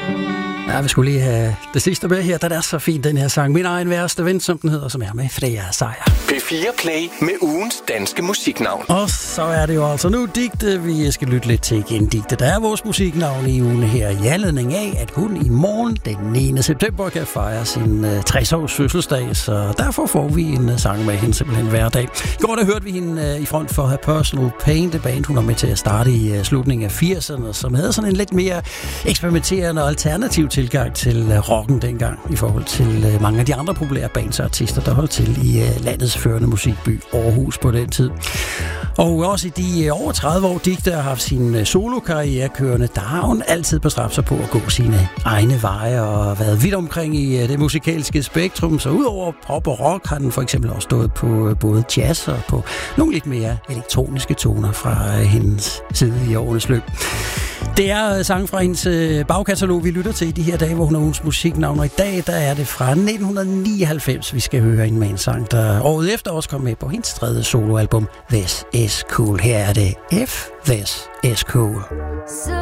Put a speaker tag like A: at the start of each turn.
A: Ja, vi skulle lige have det sidste med her, da det er så fint, den her sang. Min egen værste ven, som den hedder, som er med Freja Sejer.
B: P4 Play med ugens danske musiknavn.
A: Og så er det jo altså nu digte, vi skal lytte lidt til igen. Digte, der er vores musiknavn i ugen her, i anledning af, at hun i morgen, den 9. september, kan fejre sin 60-års fødselsdag, så derfor får vi en sang med hende simpelthen hver dag. I går der hørte vi hende i front for Her Personal Pain, det band, hun var med til at starte i slutningen af 80'erne, som havde sådan en lidt mere eksperimenterende og alternativ tilgang til rocken dengang, i forhold til mange af de andre populære bands og artister, der holdt til i landets førende musikby Aarhus på den tid. Og også i de over 30 år, Digte har haft sin solokarriere kørende, der har hun altid bestræbt sig på at gå sine egne veje og været vidt omkring i det musikalske spektrum. Så udover pop og rock har den for eksempel også stået på både jazz og på nogle lidt mere elektroniske toner fra hendes side i årenes løb. Det er sang fra hendes bagkatalog, vi lytter til i de her dage, hvor hun har ugens musiknavn. Og i dag, der er det fra 1999, vi skal høre en med en sang, der året efter også kom med på hendes tredje soloalbum, This Is Cool. Her er det If This Is Cool.